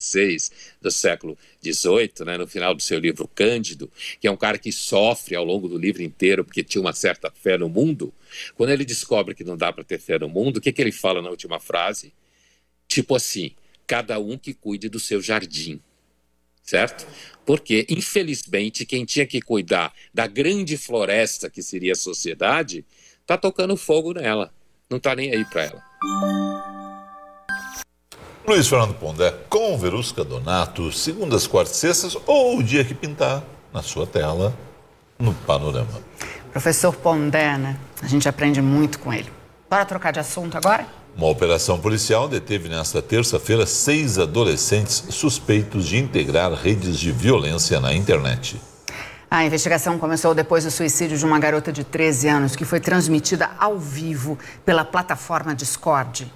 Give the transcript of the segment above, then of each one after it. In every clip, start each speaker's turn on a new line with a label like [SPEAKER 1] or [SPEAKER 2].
[SPEAKER 1] XVI do século XVIII, né, no final do seu livro Cândido, que é um cara que sofre ao longo do livro inteiro porque tinha uma certa fé no mundo. Quando ele descobre que não dá para ter fé no mundo, o que ele fala na última frase? Tipo assim, cada um que cuide do seu jardim, certo? Porque, infelizmente, quem tinha que cuidar da grande floresta que seria a sociedade, está tocando fogo nela, não está nem aí para ela.
[SPEAKER 2] Luiz Fernando Pondé com Verusca Donato, segundas, quartas e sextas, ou o dia que pintar na sua tela, no Panorama.
[SPEAKER 3] Professor Pondé, né? A gente aprende muito com ele. Bora trocar de assunto agora?
[SPEAKER 2] Uma operação policial deteve nesta terça-feira 6 adolescentes suspeitos de integrar redes de violência na internet.
[SPEAKER 3] A investigação começou depois do suicídio de uma garota de 13 anos que foi transmitida ao vivo pela plataforma Discord.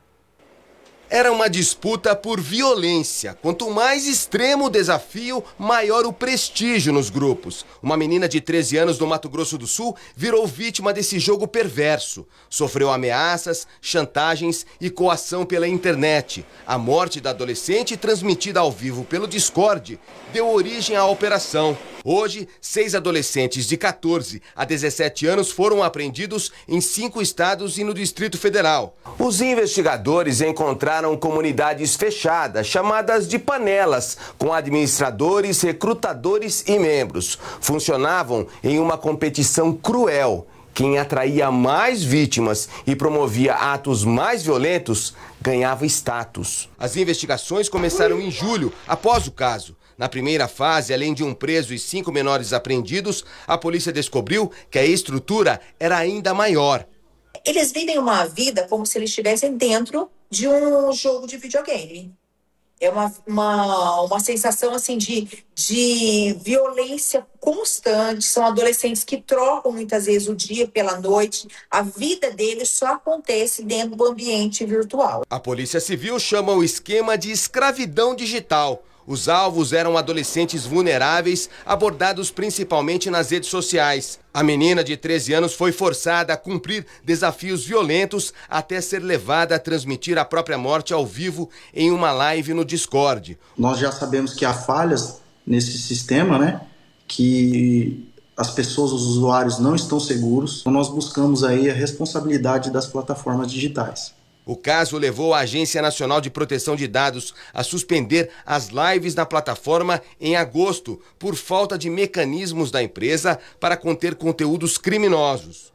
[SPEAKER 4] Era uma disputa por violência. Quanto mais extremo o desafio, maior o prestígio nos grupos. Uma menina de 13 anos do Mato Grosso do Sul virou vítima desse jogo perverso. Sofreu ameaças, chantagens e coação pela internet. A morte da adolescente, transmitida ao vivo pelo Discord, deu origem à operação. Hoje, 6 adolescentes de 14 a 17 anos foram apreendidos em 5 estados e no Distrito Federal. Os investigadores encontraram comunidades fechadas, chamadas de panelas, com administradores, recrutadores e membros. Funcionavam em uma competição cruel. Quem atraía mais vítimas e promovia atos mais violentos ganhava status. As investigações começaram em julho, após o caso. Na primeira fase, além de um preso e 5 menores apreendidos, a polícia descobriu que a estrutura era ainda maior.
[SPEAKER 5] Eles vivem uma vida como se eles estivessem dentro de um jogo de videogame. É uma sensação assim de violência constante. São adolescentes que trocam muitas vezes o dia pela noite. A vida deles só acontece dentro do ambiente virtual.
[SPEAKER 4] A Polícia Civil chama o esquema de escravidão digital. Os alvos eram adolescentes vulneráveis, abordados principalmente nas redes sociais. A menina de 13 anos foi forçada a cumprir desafios violentos até ser levada a transmitir a própria morte ao vivo em uma live no Discord.
[SPEAKER 6] Nós já sabemos que há falhas nesse sistema, né? Que as pessoas, os usuários não estão seguros. Então nós buscamos aí a responsabilidade das plataformas digitais.
[SPEAKER 4] O caso levou a Agência Nacional de Proteção de Dados a suspender as lives na plataforma em agosto por falta de mecanismos da empresa para conter conteúdos criminosos.